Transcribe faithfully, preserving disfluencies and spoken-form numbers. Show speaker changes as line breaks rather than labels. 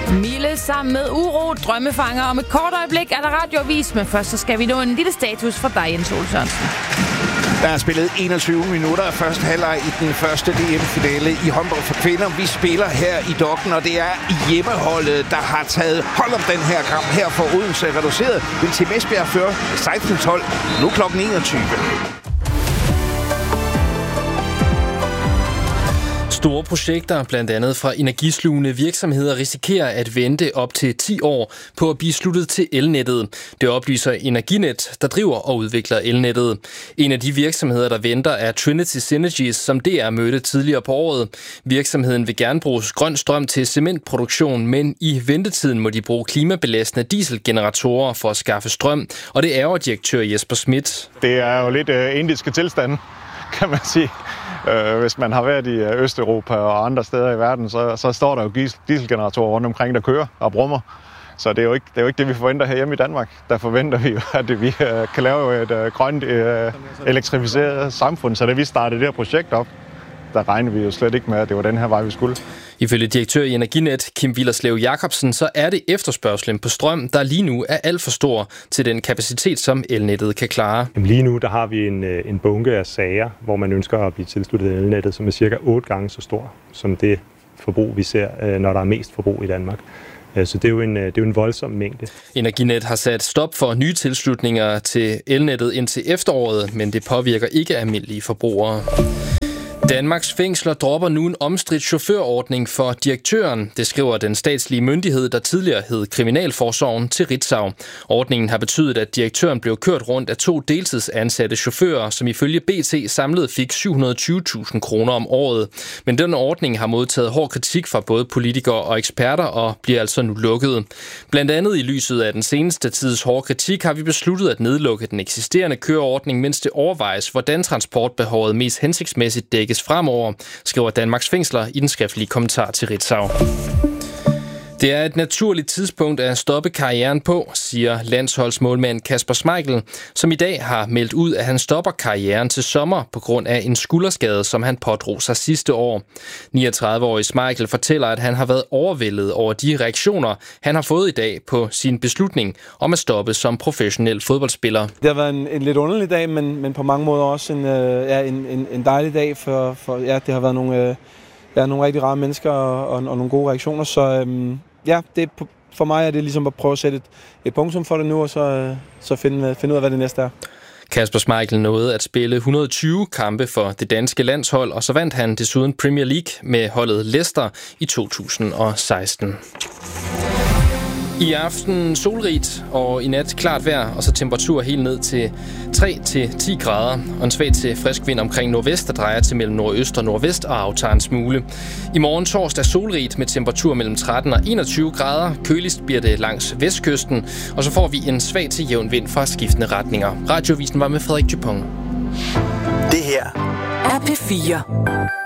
Mille sammen med Uro, drømmefanger. Om et kort øjeblik er der radioavis, men først så skal vi nå en lille status fra dig, Jens Ole Sørensen.
Der er spillet enogtyve minutter af første halvleg i den første D M-finale i håndbold for kvinder. Vi spiller her i Dokken, og det er hjemmeholdet, der har taget hold om den her kamp her for Odense reduceret. Vil til Esbjerg før seksten tolv, nu klokken enogtyve.
Store projekter, blandt andet fra energislugende virksomheder, risikerer at vente op til ti år på at blive sluttet til elnettet. Det oplyser Energinet, der driver og udvikler elnettet. En af de virksomheder, der venter, er Trinity Synergies, som D R mødte tidligere på året. Virksomheden vil gerne bruge grøn strøm til cementproduktion, men i ventetiden må de bruge klimabelastende dieselgeneratorer for at skaffe strøm, og det ærger direktør Jesper Schmidt.
Det er jo lidt uh, indiske tilstande, kan man sige. Uh, hvis man har været i Østeuropa og andre steder i verden, så, så står der jo dieselgeneratorer rundt omkring, der kører og brummer. Så det er jo ikke det, er jo ikke det vi forventer herhjemme i Danmark. Der forventer vi jo, at vi uh, kan lave et uh, grønt uh, elektrificeret samfund. Så da vi startede det her projekt op, der regnede vi jo slet ikke med, at det var den her vej, vi skulle.
Ifølge direktør i Energinet, Kim Willerslev Jacobsen, så er det efterspørgslen på strøm, der lige nu er alt for stor til den kapacitet, som elnettet kan klare.
Lige nu der har vi en, en bunke af sager, hvor man ønsker at blive tilsluttet elnettet, som er cirka otte gange så stor som det forbrug, vi ser, når der er mest forbrug i Danmark. Så det er, jo en, det er jo en voldsom mængde.
Energinet har sat stop for nye tilslutninger til elnettet indtil efteråret, men det påvirker ikke almindelige forbrugere. Danmarks fængsler dropper nu en omstridt chaufførordning for direktøren. Det skriver den statslige myndighed, der tidligere hed Kriminalforsorgen, til Ritzau. Ordningen har betydet, at direktøren blev kørt rundt af to deltidsansatte chauffører, som ifølge B T samlet fik syv hundrede og tyve tusind kroner om året. Men den ordning har modtaget hård kritik fra både politikere og eksperter og bliver altså nu lukket. Blandt andet i lyset af den seneste tids hårde kritik har vi besluttet at nedlukke den eksisterende køreordning, mens det overvejes, hvordan transportbehovet mest hensigtsmæssigt dækkes fremover, skriver Danmarks Fængsler i den skriftlige kommentar til Ritzau. Det er et naturligt tidspunkt at stoppe karrieren på, siger landsholdsmålmand Kasper Schmeichel, som i dag har meldt ud, at han stopper karrieren til sommer på grund af en skulderskade, som han pådrog sig sidste år. niogtredive-årige Schmeichel fortæller, at han har været overvældet over de reaktioner, han har fået i dag på sin beslutning om at stoppe som professionel fodboldspiller.
Det har været en, en lidt underlig dag, men, men på mange måder også en, øh, ja, en, en, en dejlig dag, for, for ja, det har været nogle... Øh, Ja, nogle rigtig rare mennesker og, og, og nogle gode reaktioner, så øhm, ja, det, for mig er det ligesom at prøve at sætte et, et punktum for det nu, og så, øh, så finde, finde ud af, hvad det næste er.
Kasper Schmeichel nåede at spille et hundrede og tyve kampe for det danske landshold, og så vandt han desuden Premier League med holdet Leicester i to tusind og seksten. I aften solrigt og i nat klart vejr, og så temperatur helt ned til tre til ti grader, og en svag til frisk vind omkring nordvest, der drejer til mellem nordøst og nordvest og aftager en smule. I morgen torsdag solrigt med temperatur mellem tretten og enogtyve grader. Køligst bliver det langs vestkysten, og så får vi en svag til jævn vind fra skiftende retninger. Radioavisen var med Frederik Dupont.
Det her er P fire.